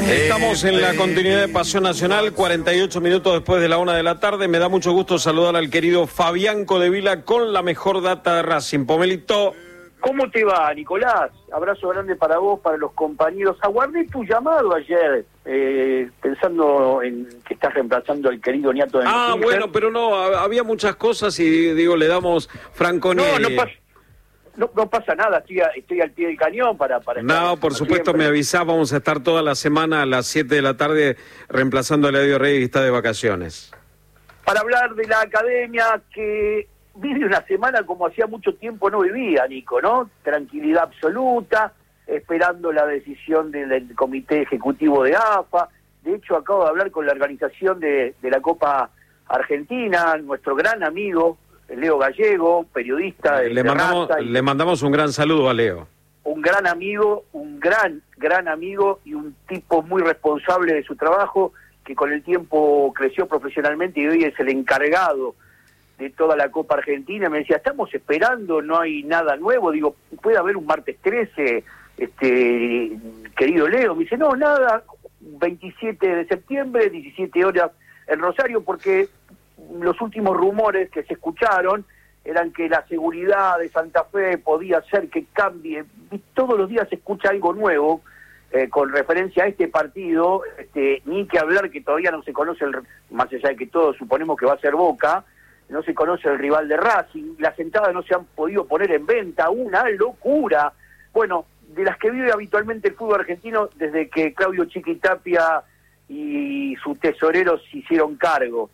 Estamos en la continuidad de Pasión Nacional, 48 minutos después de la 1 de la tarde. Me da mucho gusto saludar al querido Fabián Codevila con la mejor data de Racing. Pomelito. ¿Cómo te va, Nicolás? Abrazo grande para vos, para los compañeros. Aguardé tu llamado ayer, pensando en que estás reemplazando al querido Niato de Nottingham. Bueno, pero no, había muchas cosas y digo, le damos franconia. No pasa nada, estoy al pie del cañón para No, por supuesto, siempre. Me avisás, vamos a estar toda la semana a las 7 de la tarde reemplazando a Eladio Rey, que está de vacaciones. Para hablar de la academia, que vive una semana como hacía mucho tiempo no vivía, Nico, ¿no? Tranquilidad absoluta, esperando la decisión del Comité Ejecutivo de AFA. De hecho, acabo de hablar con la organización de la Copa Argentina, nuestro gran amigo Leo Gallego, periodista de Le mandamos un gran saludo a Leo. Un gran amigo, un gran amigo y un tipo muy responsable de su trabajo, que con el tiempo creció profesionalmente y hoy es el encargado de toda la Copa Argentina. Me decía, estamos esperando, no hay nada nuevo. Digo, ¿puede haber un martes 13, querido Leo? Me dice, no, nada, 27 de septiembre, 17 horas en Rosario, porque los últimos rumores que se escucharon eran que la seguridad de Santa Fe podía ser que cambie. Todos los días se escucha algo nuevo con referencia a este partido, ni que hablar que todavía no se conoce, más allá de que todos suponemos que va a ser Boca, no se conoce el rival de Racing, las entradas no se han podido poner en venta, una locura. Bueno, de las que vive habitualmente el fútbol argentino desde que Claudio Chiquitapia y sus tesoreros se hicieron cargo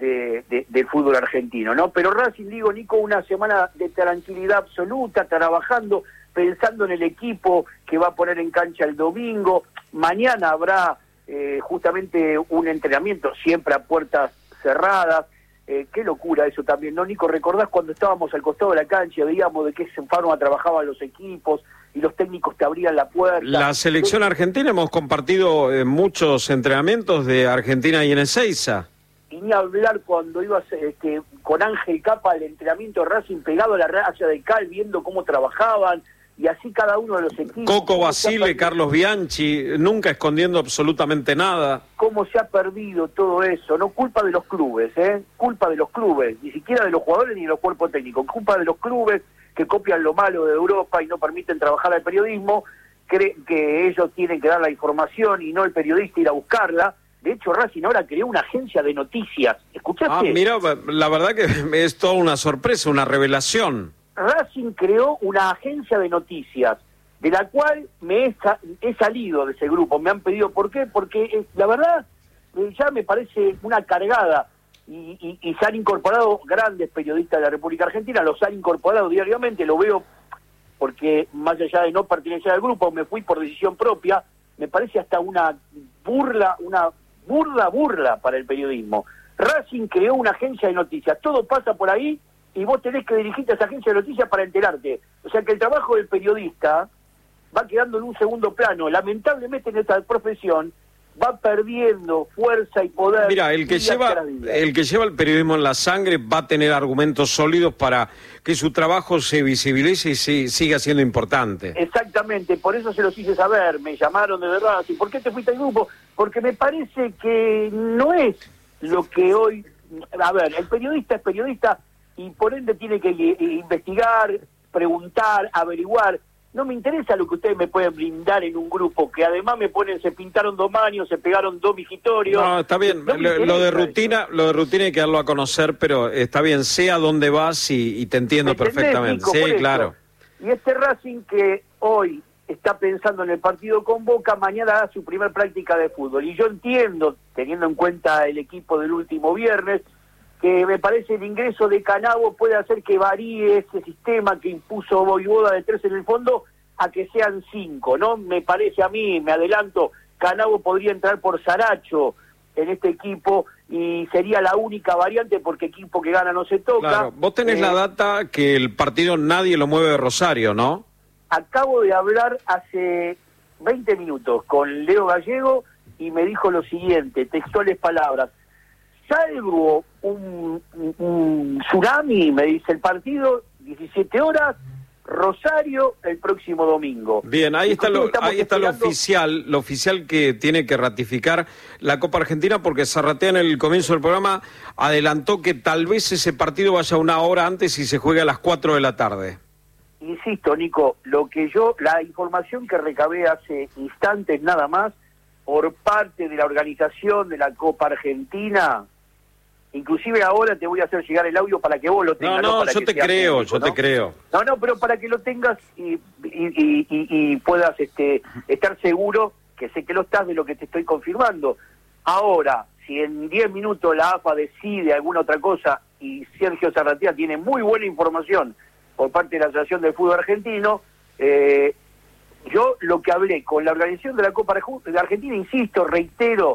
del fútbol argentino, ¿no? Pero Racing, digo, Nico, una semana de tranquilidad absoluta, trabajando, pensando en el equipo que va a poner en cancha el domingo. Mañana habrá justamente un entrenamiento, siempre a puertas cerradas. Qué locura eso también, ¿no, Nico? ¿Recordás cuando estábamos al costado de la cancha, veíamos de qué forma trabajaban los equipos y los técnicos te abrían la puerta? La selección argentina, hemos compartido muchos entrenamientos de Argentina y en Ezeiza. Y ni hablar cuando ibas con Ángel Capa al entrenamiento de Racing pegado a la raya de cal, viendo cómo trabajaban, y así cada uno de los equipos. Coco Basile, Carlos Bianchi, nunca escondiendo absolutamente nada. ¿Cómo se ha perdido todo eso? No culpa de los clubes, culpa de los clubes, ni siquiera de los jugadores ni de los cuerpos técnicos, culpa de los clubes que copian lo malo de Europa y no permiten trabajar al periodismo, creen que ellos tienen que dar la información y no el periodista ir a buscarla. De hecho, Racing ahora creó una agencia de noticias. ¿Escuchaste? Mira, la verdad que es toda una sorpresa, una revelación. Racing creó una agencia de noticias, de la cual he salido de ese grupo. Me han pedido por qué, porque la verdad ya me parece una cargada. Y se han incorporado grandes periodistas de la República Argentina, los han incorporado diariamente, lo veo porque más allá de no pertenecer al grupo, me fui por decisión propia. Me parece hasta una burla para el periodismo. Racing creó una agencia de noticias, todo pasa por ahí y vos tenés que dirigirte a esa agencia de noticias para enterarte. O sea que el trabajo del periodista va quedando en un segundo plano. Lamentablemente en esta profesión va perdiendo fuerza y poder. Mira, el que lleva el periodismo en la sangre va a tener argumentos sólidos para que su trabajo se visibilice y siga siendo importante. Exactamente, por eso se los hice saber, me llamaron de verdad. ¿Y por qué te fuiste al grupo? Porque me parece que no es lo que hoy... A ver, el periodista es periodista y por ende tiene que investigar, preguntar, averiguar. No me interesa lo que ustedes me pueden brindar en un grupo, que además se pintaron 2 baños, se pegaron 2 vigitorios. No, está bien, lo de rutina hay que darlo a conocer, pero está bien, sé a dónde vas y te entiendo perfectamente. Nico, sí, claro. Y este Racing que hoy está pensando en el partido con Boca, mañana da su primer práctica de fútbol. Y yo entiendo, teniendo en cuenta el equipo del último viernes, que me parece el ingreso de Canavo puede hacer que varíe ese sistema que impuso Voivoda de 3 en el fondo a que sean 5, ¿no? Me parece a mí, me adelanto, Canavo podría entrar por Saracho en este equipo y sería la única variante porque equipo que gana no se toca. Claro, vos tenés la data que el partido nadie lo mueve de Rosario, ¿no? Acabo de hablar hace 20 minutos con Leo Gallego y me dijo lo siguiente, textuales palabras: salvo un tsunami, me dice el partido, 17 horas, Rosario el próximo domingo. Bien, ahí está lo esperando... oficial que tiene que ratificar la Copa Argentina, porque Zarratea en el comienzo del programa adelantó que tal vez ese partido vaya una hora antes y se juegue a las 4 de la tarde. Insisto, Nico, la información que recabé hace instantes nada más, por parte de la organización de la Copa Argentina, inclusive ahora te voy a hacer llegar el audio para que vos lo tengas. No, yo te creo, te creo. No, pero para que lo tengas y puedas estar seguro, que sé que lo estás, de lo que te estoy confirmando. Ahora, si en 10 minutos la AFA decide alguna otra cosa y Sergio Zarratea tiene muy buena información por parte de la Asociación del Fútbol Argentino, yo lo que hablé con la organización de la Copa de Argentina, insisto, reitero,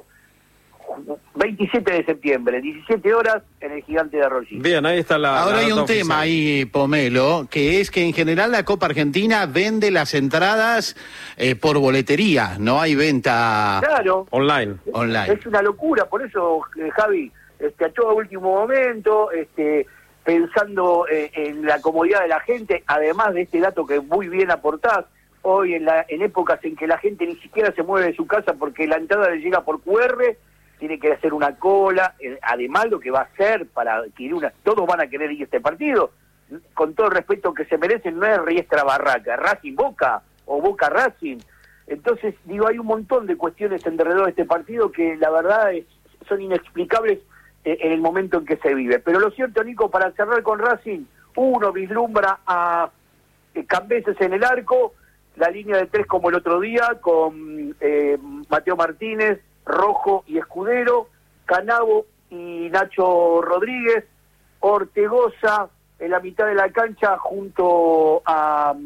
27 de septiembre, 17 horas en el Gigante de Arroyito. Bien, ahí está la... Ahora la hay un oficial. tema ahí, Pomelo, que es que en general la Copa Argentina vende las entradas por boletería, no hay venta online. Es una locura, por eso, Javi, a todo último momento, pensando en la comodidad de la gente, además de este dato que muy bien aportás, hoy en épocas en que la gente ni siquiera se mueve de su casa porque la entrada le llega por QR, tiene que hacer una cola, además lo que va a hacer para adquirir todos van a querer ir a este partido, con todo el respeto que se merecen, no es Riestra Barraca, Racing Boca o Boca Racing. Entonces, hay un montón de cuestiones alrededor de este partido que la verdad son inexplicables en el momento en que se vive. Pero lo cierto, Nico, para cerrar con Racing, uno vislumbra a Cambeses en el arco, la línea de 3 como el otro día, con Mateo Martínez, Rojo y Escudero, Canavo y Nacho Rodríguez, Ortegoza en la mitad de la cancha junto a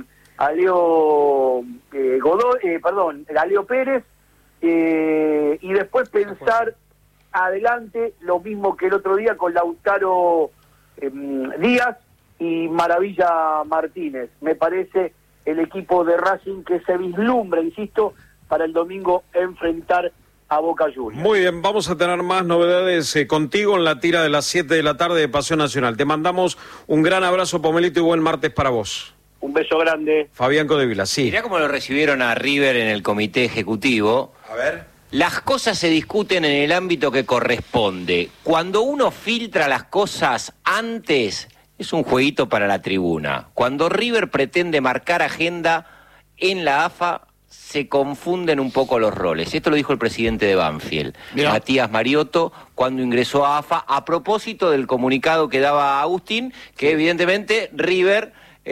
Leo a Leo Pérez, y después pensar adelante lo mismo que el otro día con Lautaro Díaz y Maravilla Martínez. Me parece el equipo de Racing que se vislumbra, insisto, para el domingo enfrentar a Boca Juniors. Muy bien, vamos a tener más novedades contigo en la tira de las 7 de la tarde de Pasión Nacional. Te mandamos un gran abrazo, Pomelito, y buen martes para vos. Un beso grande. Fabián Codevila, sí. Mirá cómo lo recibieron a River en el comité ejecutivo. A ver. Las cosas se discuten en el ámbito que corresponde. Cuando uno filtra las cosas antes, es un jueguito para la tribuna. Cuando River pretende marcar agenda en la AFA, se confunden un poco los roles. Esto lo dijo el presidente de Banfield, Matías Mariotto, cuando ingresó a AFA, a propósito del comunicado que daba Agustín, que evidentemente River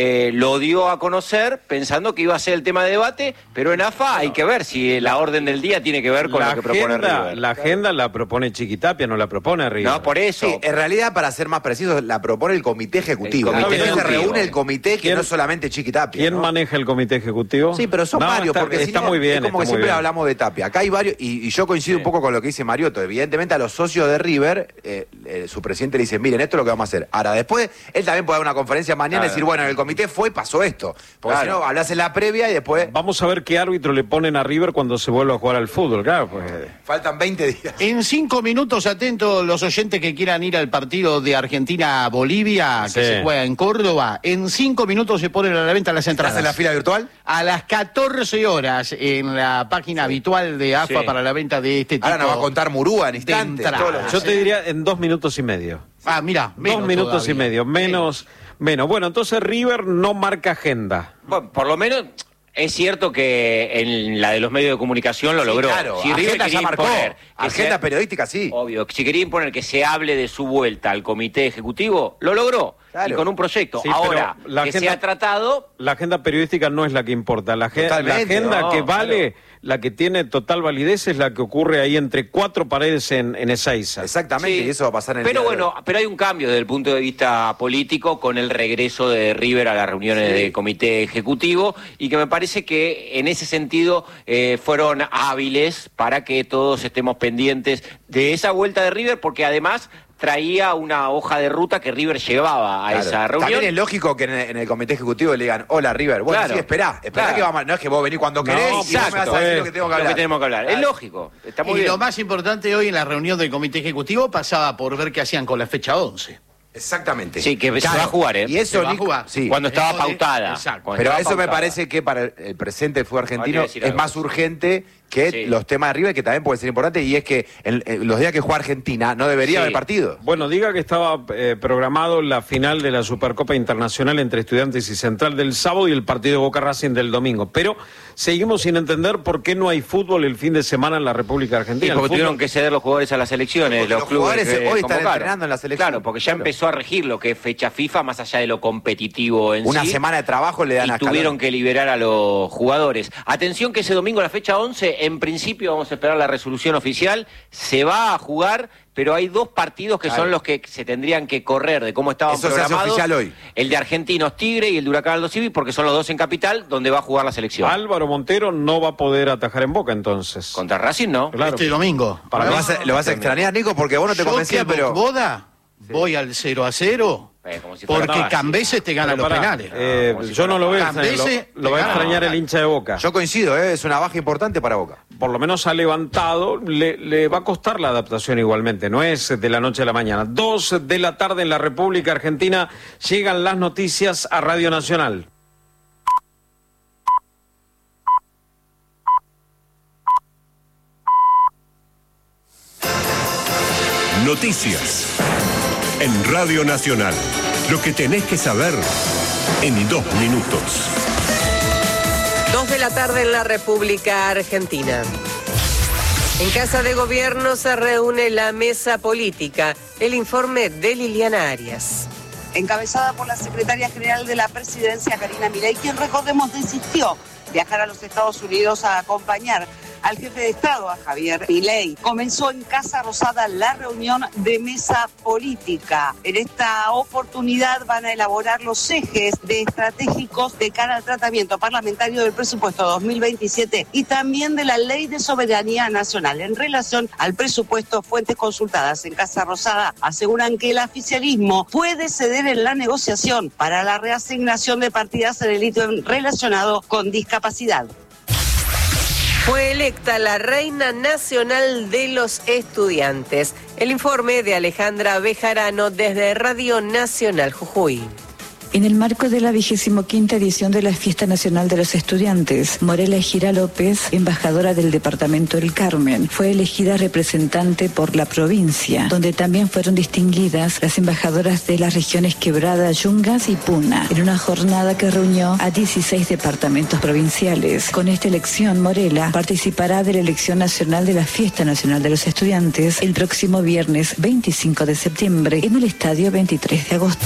lo dio a conocer pensando que iba a ser el tema de debate, pero en AFA hay que ver si la orden del día tiene que ver con lo que propone River. La agenda la propone Chiquitapia, no la propone River. No, por eso. Sí, en realidad, para ser más precisos, la propone el comité ejecutivo. Se reúne el comité, que no es solamente Chiquitapia. ¿Quién maneja el comité ejecutivo? Sí, pero son varios, porque está muy bien. Es como que siempre hablamos de Tapia. Acá hay varios, y yo coincido un poco con lo que dice Mariotto. Evidentemente, a los socios de River, su presidente le dice, miren, esto es lo que vamos a hacer. Ahora, después, él también puede dar una conferencia mañana y decir, bueno, en el comité pasó esto. Porque si no, hablas en la previa y después... Vamos a ver qué árbitro le ponen a River cuando se vuelva a jugar al fútbol, claro. Pues... Faltan 20 días. En 5 minutos, atentos los oyentes que quieran ir al partido de Argentina-Bolivia, que se juega en Córdoba. En 5 minutos se ponen a la venta las entradas. ¿Estás en la fila virtual? A las 14 horas en la página habitual de AFA para la venta de este tipo. Ahora nos va a contar Murúa en instantes. Yo te diría en 2 minutos y medio. Mira, 2 minutos y medio, menos. Bueno, entonces River no marca agenda. Bueno, por lo menos es cierto que en la de los medios de comunicación lo logró. Claro, si River agenda quería ya marcó. imponer Agenda periodística, sí. Obvio, si quería imponer que se hable de su vuelta al comité ejecutivo, lo logró. Claro. Y con un proyecto. Sí, ahora, la que agenda, se ha tratado... La agenda periodística no es la que importa. La agenda que vale, la que tiene total validez, es la que ocurre ahí entre 4 paredes en Ezeiza. Exactamente, Sí. y eso va a pasar en el Pero día de bueno, hoy. pero hay un cambio desde el punto de vista político con el regreso de River a las reuniones de comité ejecutivo, y que me parece que en ese sentido fueron hábiles para que todos estemos pendientes de esa vuelta de River, porque además traía una hoja de ruta que River llevaba a esa reunión. También es lógico que en el comité ejecutivo le digan, hola River, bueno, sí, esperá que vamos, no es que vos venís cuando querés y vos me vas a decir lo que tengo que hablar. Lo que tenemos que hablar. Es lógico, está muy bien. Lo más importante hoy en la reunión del comité ejecutivo pasaba por ver qué hacían con la fecha 11. Exactamente. Sí, que se va a jugar, ¿eh? Y eso, Se va a Nico, jugar. sí. Cuando estaba pautada. Exacto. Cuando Pero estaba eso me pautada. parece que para el presente del fútbol argentino Hay que decir es algo. más urgente que Sí. los temas de arriba, que también pueden ser importantes, y es que en los días que juega Argentina no debería Sí. haber partido. Bueno, diga que estaba programado la final de la Supercopa Internacional entre Estudiantes y Central del sábado y el partido de Boca Racing del domingo. Pero seguimos sin entender por qué no hay fútbol el fin de semana en la República Sí, Argentina. porque El fútbol- tuvieron que ceder los jugadores a las elecciones, Porque los los clubes jugadores que hoy están convocaron. entrenando en la selección. Claro, porque ya Claro. empezó a regir lo que es fecha FIFA, más allá de lo competitivo en Una sí. semana de trabajo le dan a Y tuvieron Scaloni. que liberar a los jugadores. Atención que ese domingo, la fecha 11, en principio vamos a esperar la resolución oficial, se va a jugar, pero hay 2 partidos que Claro. son los que se tendrían que correr de cómo estaban Eso se hace programados. oficial hoy. El de Argentinos Tigre y el de Huracán Aldo Civi, porque son los 2 en Capital, donde va a jugar la selección. Álvaro Montero no va a poder atajar en Boca entonces. Contra Racing, ¿no? Claro. Este domingo. Para ¿Lo mí- vas a extrañar, Nico? Porque vos no te Yo convencías, que pero... Boda, voy al 0-0, Como si fuera porque Navas. Cambeses te gana Pero los pará, penales. como si yo no lo voy a Cambeses extrañar, lo va a te gana. extrañar el hincha de Boca. Yo coincido, es una baja importante para Boca. Por lo menos ha levantado, le va a costar la adaptación igualmente, no es de la noche a la mañana. 2 de la tarde en la República Argentina, llegan las noticias a Radio Nacional. Noticias en Radio Nacional. Lo que tenés que saber en 2 minutos. 2 de la tarde en la República Argentina. En Casa de Gobierno se reúne la mesa política. El informe de Liliana Arias. Encabezada por la secretaria general de la presidencia, Karina Milei, quien, recordemos, desistió viajar a los Estados Unidos a acompañar al jefe de Estado, a Javier Milei. Comenzó en Casa Rosada la reunión de mesa política. En esta oportunidad van a elaborar los ejes estratégicos de cara al tratamiento parlamentario del presupuesto 2027 y también de la Ley de Soberanía Nacional. En relación al presupuesto, fuentes consultadas en Casa Rosada aseguran que el oficialismo puede ceder en la negociación para la reasignación de partidas en el ítem relacionado con discapacidad. Fue electa la Reina Nacional de los Estudiantes. El informe de Alejandra Bejarano desde Radio Nacional Jujuy. En el marco de la 25ª edición de la Fiesta Nacional de los Estudiantes, Morela Gira López, embajadora del Departamento del Carmen, fue elegida representante por la provincia, donde también fueron distinguidas las embajadoras de las regiones Quebrada, Yungas y Puna, en una jornada que reunió a 16 departamentos provinciales. Con esta elección, Morela participará de la elección nacional de la Fiesta Nacional de los Estudiantes el próximo viernes 25 de septiembre en el Estadio 23 de agosto.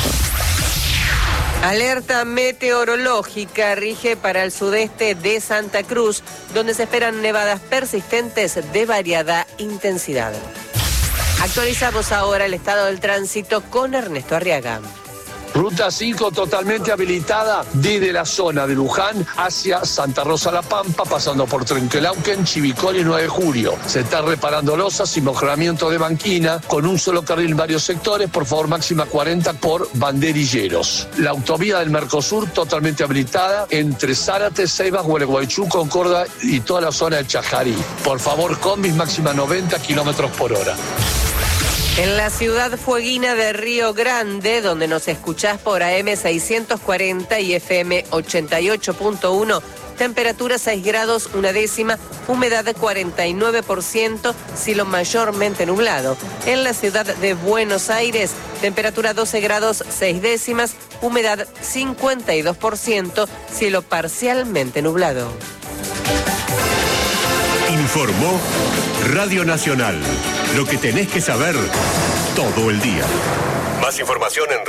Alerta meteorológica rige para el sudeste de Santa Cruz, donde se esperan nevadas persistentes de variada intensidad. Actualizamos ahora el estado del tránsito con Ernesto Arriaga. Ruta 5 totalmente habilitada desde la zona de Luján hacia Santa Rosa La Pampa, pasando por Trenquelauquen, Chivicol y 9 de Julio. Se están reparando losas y mejoramiento de banquina con un solo carril en varios sectores, por favor máxima 40 por banderilleros. La autovía del Mercosur totalmente habilitada entre Zárate, Ceibas, Gualeguaychú, Concordia y toda la zona del Chajarí. Por favor, combis máxima 90 kilómetros por hora. En la ciudad fueguina de Río Grande, donde nos escuchás por AM 640 y FM 88.1, temperatura 6 grados, 1 décima, humedad 49%, cielo mayormente nublado. En la ciudad de Buenos Aires, temperatura 12 grados, 6 décimas, humedad 52%, cielo parcialmente nublado. Informó Radio Nacional. Lo que tenés que saber todo el día. Más información en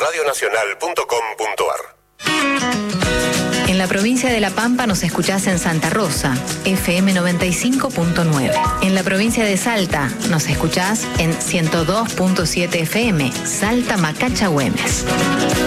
radionacional.com.ar. En la provincia de La Pampa nos escuchás en Santa Rosa, FM 95.9. En la provincia de Salta nos escuchás en 102.7 FM, Salta Macacha Güemes.